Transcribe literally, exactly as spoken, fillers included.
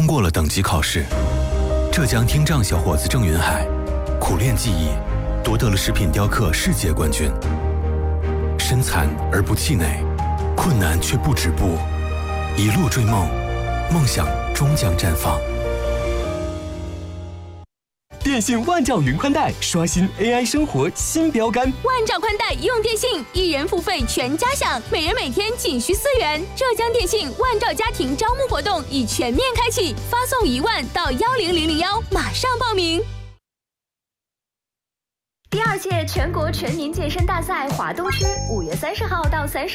通过了等级考试。浙江听障小伙子郑云海苦练技艺，夺得了食品雕刻世界冠军。身残而不气馁，困难却不止步，一路追梦，梦想终将绽放。 电信万兆云宽带刷新 A I 生活新标杆， 万兆宽带用电信，一人付费全家享，每人每天仅需四元。浙江电信万兆家庭招募活动已全面开启，发送一万到幺零零零幺，马上报名。 第二届全国全民健身大赛华东区五月三十号到三十。